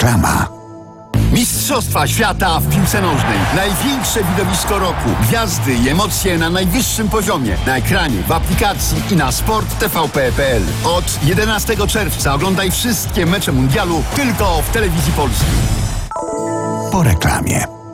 Reklama. Mistrzostwa świata w piłce nożnej. Największe widowisko roku. Gwiazdy i emocje na najwyższym poziomie. Na ekranie, w aplikacji i na sporttvp.pl. Od 11 czerwca oglądaj wszystkie mecze mundialu tylko w Telewizji Polskiej. Po reklamie.